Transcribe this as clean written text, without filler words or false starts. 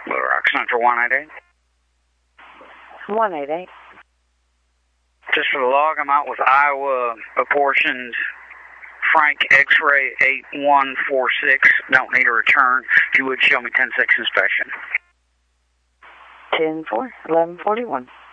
Little Rock Central 188. 188. Just for the log, I'm out with Iowa apportioned Frank X-ray 8146. Don't need a return. If you would show me 10-6 inspection. 10-4, 1141.